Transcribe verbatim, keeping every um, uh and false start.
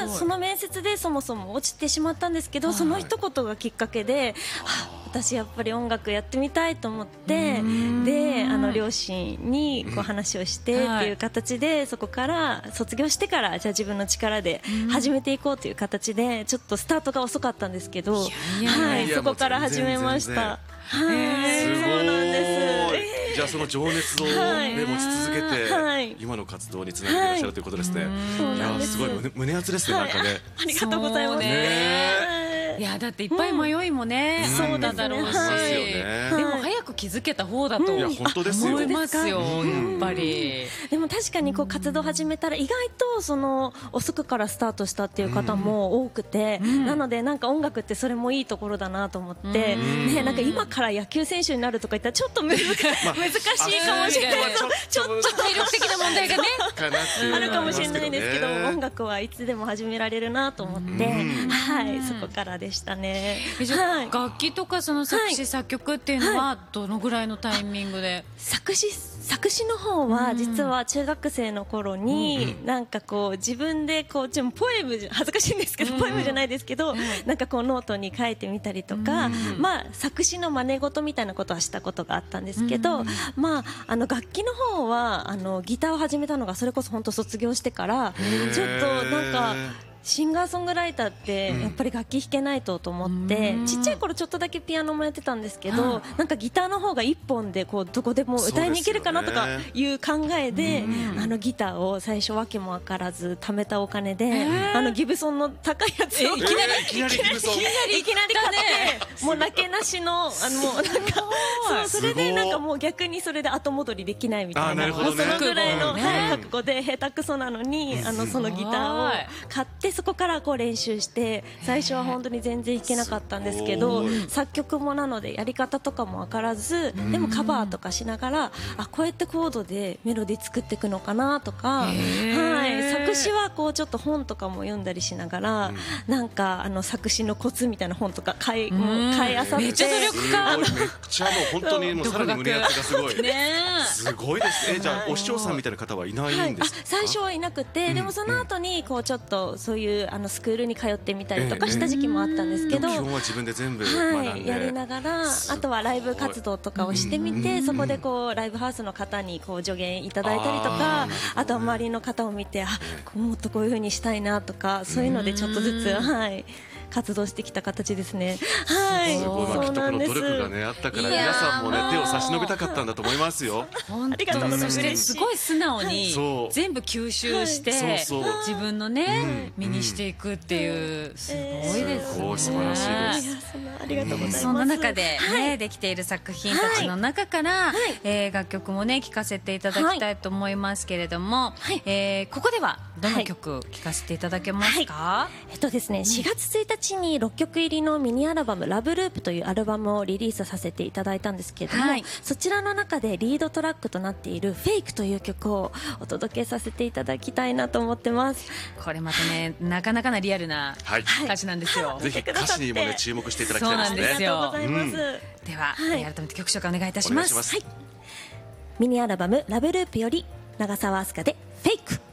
その面接でそもそも落ちてしまったんですけど、その一言がきっかけで、私やっぱり音楽やってみたいと思って、であの両親にこう話をしてっていう形で、そこから卒業してからじゃあ自分の力で始めていこうという形で、ちょっとスタートが遅かったんですけど、はい、そこから始めました。はい、そうなんです。 じゃあその情熱を、ね、持ち続けて、はい、今の活動につなげていらっしゃるということですね。いやすごい 胸, 胸熱ですね、なんかね。 ありがとうございますね。 いやだっていっぱい迷いもね、そうだだろうし、でも早く気づけた方だと思いますよ、やっぱり。 でも確かにこう活動始めたら意外とその遅くからスタートしたっていう方も多くて、なのでなんか音楽ってそれもいいところだなと思って、ね、なんか今から野球選手になるとか言ったらちょっと難しいかもしれない、ちょっと体力的な問題がねあるかもしれないんですけど、音楽はいつでも始められるなと思って、はい、そこからでしたね。 楽器とかその作詞作曲っていうのはどのぐらいのタイミングで？ 作詞作詞の方は実は中学生の頃になんかこう自分でこうちょっとポエム、恥ずかしいんですけどポエムじゃないですけど、なんかこうノートに書いてみたりとか、まあ作詞の真似事みたいなことはしたことがあったんですけど、まああの楽器の方はあのギターを始めたのがそれこそ本当卒業してから、ちょっとなんかシンガーソングライターってやっぱり楽器弾けないとと思って、ちっちゃい頃ちょっとだけピアノもやってたんですけど、なんかギターの方が一本でこうどこでも歌いに行けるかなとかいう考えで、あのギターを最初わけも分からず貯めたお金で、あのギブソンの高いやつをいきなりいきなりギブソンいきなり買ってもうなけなしのあのもうなんかそうそれでなんかもう逆にそれで後戻りできないみたいな、そのぐらいの覚悟で下手くそなのにあのそのギターを買って、そこからこう練習して、最初は本当に全然弾けなかったんですけど、作曲もなのでやり方とかも分からず、でもカバーとかしながら、あこうやってコードでメロディー作っていくのかなとか、はい、作詞はこうちょっと本とかも読んだりしながら、なんかあの作詞のコツみたいな本とか買い買いあさって、 めっちゃ努力家、 めっちゃもう本当にもうさらに胸熱がすごいすごいですね。じゃあお師匠さんみたいな方はいないんですか？ 最初はいなくて、でもその後にこうちょっとそういうあのスクールに通ってみたりとかした時期もあったんですけど、 基本は自分で全部学んでやりながら、あとはライブ活動とかをしてみて、そこでこうライブハウスの方にこう助言いただいたりとか、あとは周りの方を見て、あもっとこういう風にしたいなとか、そういうのでちょっとずつはい活動してきた形ですね。はい、 すごい、まあ、きっとこの努力がねあったから皆さんもね手を差し伸べたかったんだと思いますよ。 ありがとうございます。 そしてすごい素直に全部吸収して自分のね身にしていくっていう、すごいですね。 素晴らしいです。 ありがとうございます。 そんな中でねできている作品たちの中から楽曲もね聴かせていただきたいと思いますけれども、ここではどの曲聴かせていただけますか？ えっとですね、しがつついたちにろっきょく入りのミニアルバムラブループというアルバムをリリースさせていただいたんですけれども、はい、そちらの中でリードトラックとなっているフェイクという曲をお届けさせていただきたいなと思ってます。 これまたねなかなかなリアルな歌詞なんですよ、 はい、ぜひ歌詞にもね注目していただきたいですね。 そうなんですよ。 ありがとうございます、うん、 では、はい、改めて曲紹介お願いいたします。 はい、ミニアルバムラブループより長澤明日香でフェイク。